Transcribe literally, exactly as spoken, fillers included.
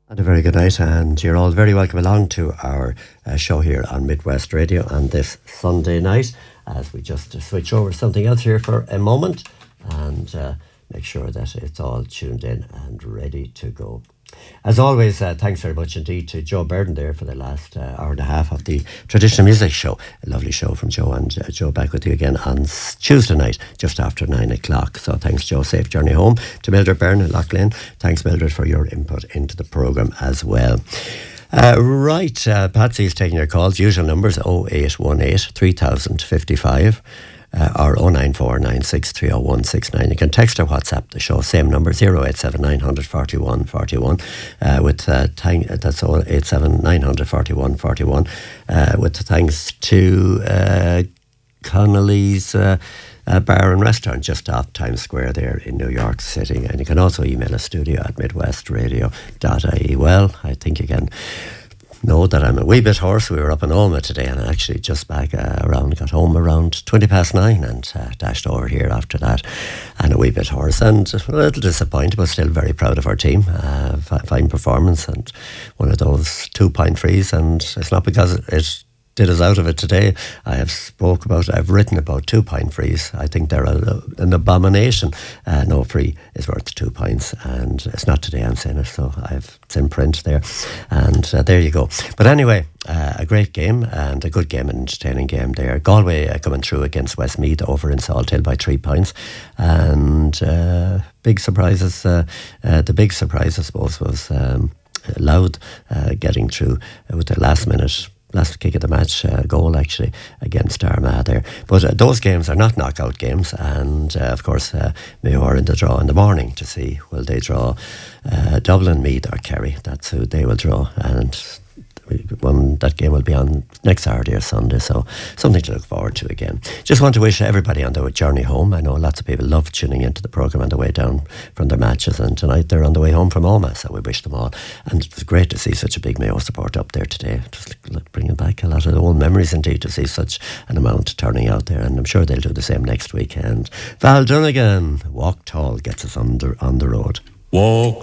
And a very good night, and you're all very welcome along to our uh, show here on Midwest Radio on this Sunday night, as we just uh, switch over something else here for a moment and uh, make sure that it's all tuned in and ready to go. As always, uh, thanks very much indeed to Joe Burden there for the last uh, hour and a half of the Traditional Music Show. A lovely show from Joe, and uh, Joe back with you again on Tuesday night, just after nine o'clock. So thanks, Joe. Safe journey home. To Mildred Byrne and Loughlin. Thanks, Mildred, for your input into the programme as well. Uh, right, uh, Patsy's taking your calls. Usual numbers oh eight one eight, three thousand fifty-five. Uh, or oh nine four nine six three oh one six nine. You can text or WhatsApp the show, same number, oh eight seven nine four one four one, uh, with uh, thank, that's oh eight seven nine four one four one, uh, with thanks to uh, Connolly's uh, uh, Bar and Restaurant just off Times Square there in New York City. And you can also email us, studio at midwestradio dot I E. Well, I think you can know that I'm a wee bit hoarse. We were up in Oma today, and I actually just back uh, around, got home around twenty past nine and uh, dashed over here after that, and a wee bit hoarse and a little disappointed, but still very proud of our team. Uh, fine performance and one of those two pint frees, and it's not because it did us out of it today. I have spoke about, I've written about two pint frees. I think they're a, an abomination. Uh, no free is worth two pints, and it's not today I'm saying it, so I've it's in print there, and uh, there you go. But anyway, uh, a great game and a good game, an entertaining game there. Galway uh, coming through against Westmeath over in Salthill by three points, and uh, big surprises. Uh, uh, the big surprise, I suppose, was um, Louth uh, getting through uh, with the last minute. Last kick of the match uh, goal actually against Armagh there. But uh, those games are not knockout games, and uh, of course uh, Mayo are in the draw in the morning to see will they draw uh, Dublin, Meath or Kerry. That's who they will draw, and one that game will be on next Saturday or Sunday, so something to look forward to again. Just want to wish everybody on their journey home. I know lots of people love tuning into the programme on the way down from their matches, and tonight they're on the way home from Oma, so we wish them all. And it was great to see such a big Mayo support up there today, just bringing back a lot of old memories indeed, to see such an amount turning out there, and I'm sure they'll do the same next weekend. Val Dunnigan, Walk Tall, gets us on the, on the road. Walk